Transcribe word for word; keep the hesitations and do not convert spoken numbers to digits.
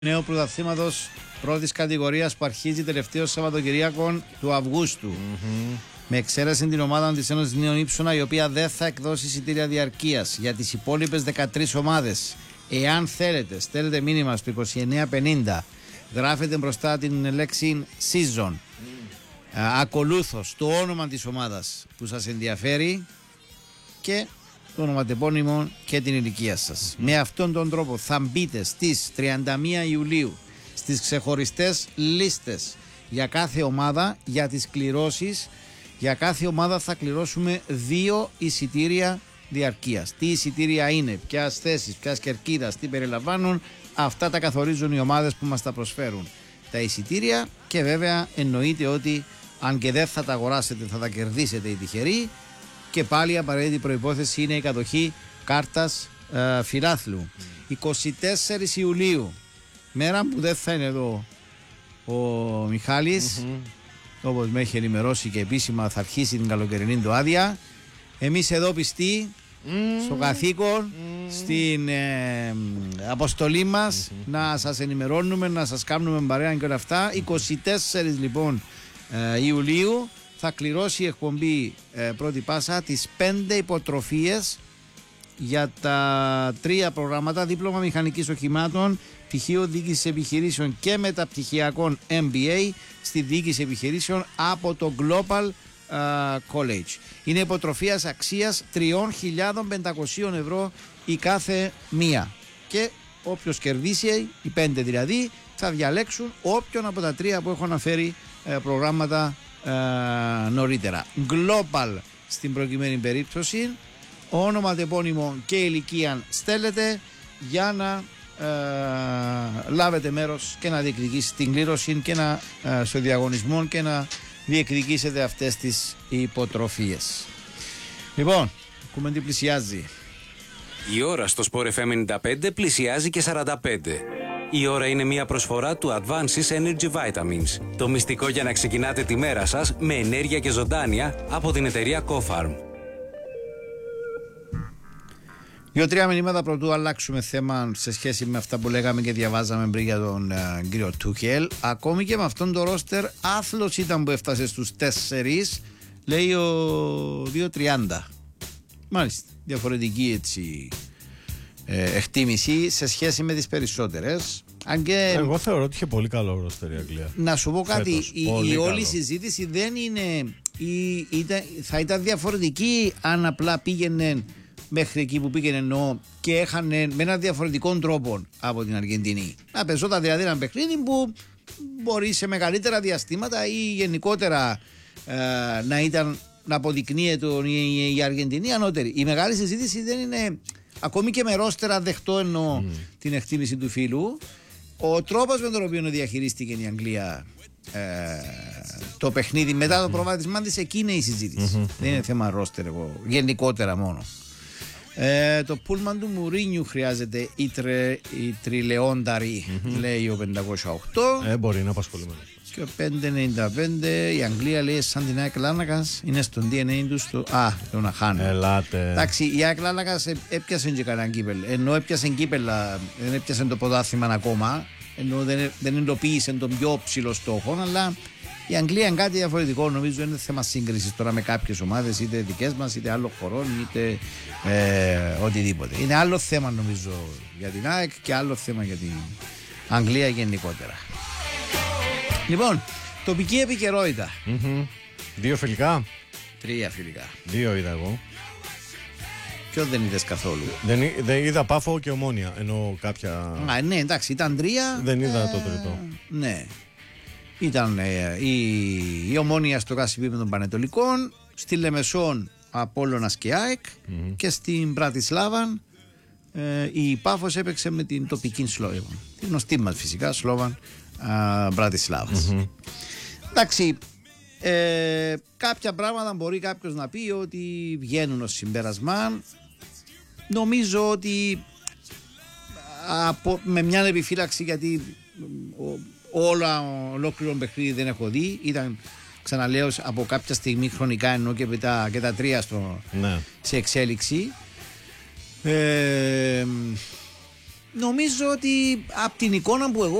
Νέο πρωταθλήματος πρώτης κατηγορίας που αρχίζει τελευταίο Σαββατοκυριακό του Αυγούστου. Mm-hmm. Με εξαίρεση την ομάδα της Ένωσης Νέων Ύψωνα, η οποία δεν θα εκδώσει εισιτήρια διαρκείας για τις υπόλοιπες δεκατρείς ομάδες. Εάν θέλετε, στέλνετε μήνυμα στο είκοσι εννέα πενήντα, γράφετε μπροστά την λέξη season. Mm. Ακολούθως το όνομα της ομάδας που σας ενδιαφέρει και το ονοματεπώνυμο και την ηλικία σας. Mm. Με αυτόν τον τρόπο θα μπείτε στις τριάντα μία Ιουλίου στις ξεχωριστές λίστες για κάθε ομάδα, για τις κληρώσεις. Για κάθε ομάδα θα κληρώσουμε δύο εισιτήρια διαρκείας. Τι εισιτήρια είναι, ποιες θέσεις, ποιες κερκίδας, τι περιλαμβάνουν, αυτά τα καθορίζουν οι ομάδες που μας τα προσφέρουν τα εισιτήρια, και βέβαια εννοείται ότι αν και δεν θα τα αγοράσετε θα τα κερδίσετε οι τυχεροί, και πάλι η απαραίτητη προϋπόθεση είναι η κατοχή κάρτας ε, φιλάθλου. Mm. είκοσι τέσσερις Ιουλίου, μέρα που δεν θα είναι εδώ ο Μιχάλης, mm-hmm. όπως με έχει ενημερώσει και επίσημα θα αρχίσει την καλοκαιρινή του άδεια. Εμείς εδώ πιστοί mm. στο καθήκον, mm. στην ε, αποστολή μας, mm-hmm. να σας ενημερώνουμε, να σας κάνουμε παρέα και όλα αυτά. mm-hmm. είκοσι τέσσερις λοιπόν ε, Ιουλίου θα κληρώσει η εκπομπή ε, πρώτη πάσα τις πέντε υποτροφίες για τα τρία προγράμματα: δίπλωμα μηχανικής οχημάτων, πτυχίο διοίκησης επιχειρήσεων και μεταπτυχιακών εμ μπι έι στη διοίκηση επιχειρήσεων από το Global uh, College. Είναι υποτροφίας αξίας τρεις χιλιάδες πεντακόσια ευρώ η κάθε μία, και όποιος κερδίσει, οι πέντε δηλαδή, θα διαλέξουν όποιον από τα τρία που έχω αναφέρει uh, προγράμματα uh, νωρίτερα. Global στην προκειμένη περίπτωση, όνομα, τεπώνυμο και ηλικία στέλνετε για να ε, λάβετε μέρος και να διεκδικήσετε την κλήρωση και να, ε, στο διαγωνισμό, και να διεκδικήσετε αυτές τις υποτροφίες. Λοιπόν, ακούμε τι πλησιάζει. Η ώρα στο Sport εφ εμ ενενήντα πέντε πλησιάζει και σαράντα πέντε. Η ώρα είναι μια προσφορά του Advances Energy Vitamins. Το μυστικό για να ξεκινάτε τη μέρα σας με ενέργεια και ζωντάνια από την εταιρεία Cofarm. Δύο-τρία μηνύματα πρωτού αλλάξουμε θέμα σε σχέση με αυτά που λέγαμε και διαβάζαμε πριν για τον uh, κύριο Τούχελ. Ακόμη και με αυτόν τον ρόστερ, άθλος ήταν που έφτασε στους τέσσερις, λέει ο δύο τριάντα. Μάλιστα, διαφορετική έτσι ε, εκτίμηση σε σχέση με τις περισσότερες. Αν και... Εγώ θεωρώ ότι είχε πολύ καλό ρόστερ η Αγγλία. Να σου πω κάτι, Φέτος, η, η όλη συζήτηση δεν είναι, η, ήταν, θα ήταν διαφορετική αν απλά πήγαινε μέχρι εκεί που πήγαινε, εννοώ, και έχανε με έναν διαφορετικό τρόπο από την Αργεντινή. Να πεζόταν δηλαδή ένα παιχνίδι που μπορεί σε μεγαλύτερα διαστήματα ή γενικότερα ε, να ήταν, να αποδεικνύεται η, η Αργεντινή ανώτερη. Η μεγάλη συζήτηση δεν είναι, ακόμη και με ρόστερα δεχτώ εννοώ mm. την εκτίμηση του φίλου, ο τρόπος με τον οποίο διαχειρίστηκε η Αγγλία ε, το παιχνίδι μετά mm. το προβάδισμά της, εκεί είναι η συζήτηση. Mm-hmm. Δεν είναι θέμα ρόστερ, εγώ, γενικότερα μόνο. Ε, το πούλμαν του Μουρίνιου χρειάζεται η, τρε, η τριλεόνταρη, mm-hmm. λέει ο πεντακόσια οκτώ. Ε, μπορεί να απασχολημένο. Και ο πεντακόσια ενενήντα πέντε, η Αγγλία λέει σαν την ΑΕΚ Λάρνακας, είναι στον ντι εν έι του στο... Α, το να χάνει. Ελάτε. Εντάξει, η ΑΕΚ Λάρνακας έπιασε και κανένα κύπελ. Ενώ έπιασε κύπελα, δεν έπιασε το πρωτάθλημα ακόμα. Ενώ δεν, δεν εντοπίησε τον πιο ψηλό στόχο, αλλά η Αγγλία είναι κάτι διαφορετικό. Νομίζω είναι θέμα σύγκρισης τώρα με κάποιες ομάδες, είτε δικές μας, είτε άλλων χωρών, είτε ε, οτιδήποτε. Είναι άλλο θέμα νομίζω για την ΑΕΚ και άλλο θέμα για την Αγγλία γενικότερα. Λοιπόν, τοπική επικαιρότητα. Mm-hmm. Δύο φιλικά. Τρία φιλικά. Δύο είδα εγώ. Ποιο δεν είδες καθόλου? Δεν, δεν είδα Πάφο και Ομόνια, ενώ κάποια... Α, ναι, εντάξει, ήταν τρία. Δεν είδα ε, το τρίτο. Ναι. Ήταν ε, η, η Ομόνια στο Κάσιπι με των Πανετολικών, στη Λεμεσόν Απόλλωνας και ΑΕΚ, mm-hmm. και στην Μπρατισλάβα ε, η Πάφος έπαιξε με την τοπική Σλόβαν. Τη γνωστή μας φυσικά, Σλόβαν Μπρατισλάβας. Mm-hmm. Εντάξει, ε, κάποια πράγματα μπορεί κάποιος να πει ότι βγαίνουν ως συμπέρασμα. Νομίζω ότι από, με μια επιφύλαξη, γιατί ο, όλα ολόκληρο παιχνίδι δεν έχω δει. Ήταν, ξαναλέω, από κάποια στιγμή χρονικά, ενώ και, τα, και τα τρία στο, ναι. σε εξέλιξη. Ε, νομίζω ότι από την εικόνα που εγώ